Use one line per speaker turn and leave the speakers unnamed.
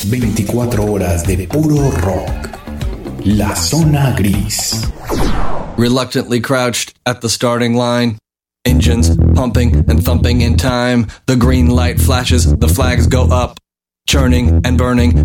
24 horas de puro rock. La Zona Gris.
Reluctantly crouched at the starting line. Engines pumping and thumping in time. The green light flashes, the flags go up. Churning and burning,